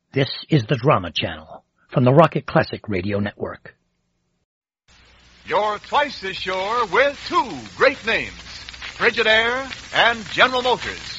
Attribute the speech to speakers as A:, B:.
A: This is the Drama Channel from the Rocket Classic Radio Network.
B: You're twice as sure with two great names, Frigidaire and General Motors.